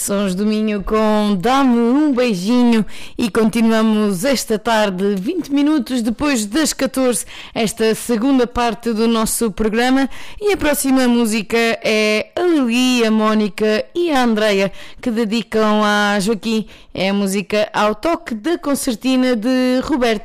Sons do Minho com Dá-me um beijinho e continuamos esta tarde, 20 minutos depois das 14, esta segunda parte do nosso programa, e a próxima música é a Lili, a Mónica e a Andreia, que dedicam a Joaquim. É a música Ao Toque da Concertina de Roberto.